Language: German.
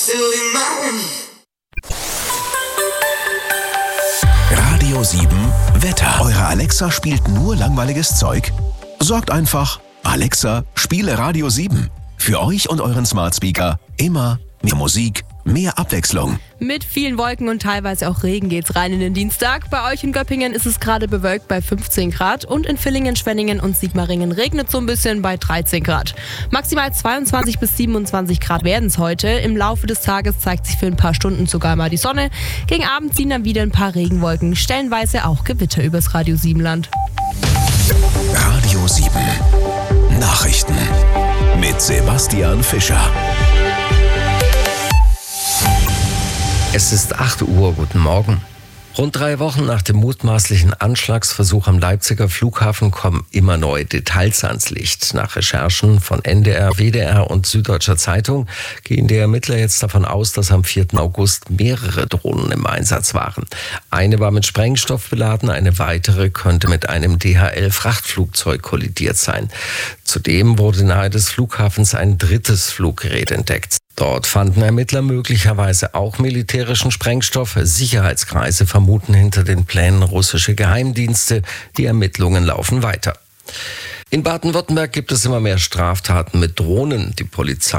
Radio 7 Wetter. Eure Alexa spielt nur langweiliges Zeug? Sorgt einfach, Alexa, spiele Radio 7. Für euch und euren Smart Speaker immer mehr Musik, mehr Abwechslung. Mit vielen Wolken und teilweise auch Regen geht's rein in den Dienstag. Bei euch in Göppingen ist es gerade bewölkt bei 15 Grad und in Villingen, Schwenningen und Sigmaringen regnet so ein bisschen bei 13 Grad. Maximal 22 bis 27 Grad werden es heute. Im Laufe des Tages zeigt sich für ein paar Stunden sogar mal die Sonne. Gegen Abend ziehen dann wieder ein paar Regenwolken, stellenweise auch Gewitter übers Radio 7 Land. Radio 7 Nachrichten mit Sebastian Fischer. Es ist 8 Uhr, guten Morgen. Rund 3 Wochen nach dem mutmaßlichen Anschlagsversuch am Leipziger Flughafen kommen immer neue Details ans Licht. Nach Recherchen von NDR, WDR und Süddeutscher Zeitung gehen die Ermittler jetzt davon aus, dass am 4. August mehrere Drohnen im Einsatz waren. Eine war mit Sprengstoff beladen, eine weitere könnte mit einem DHL-Frachtflugzeug kollidiert sein. Zudem wurde nahe des Flughafens ein drittes Fluggerät entdeckt. Dort fanden Ermittler möglicherweise auch militärischen Sprengstoff. Sicherheitskreise vermuten hinter den Plänen russische Geheimdienste. Die Ermittlungen laufen weiter. In Baden-Württemberg gibt es immer mehr Straftaten mit Drohnen. Die Polizei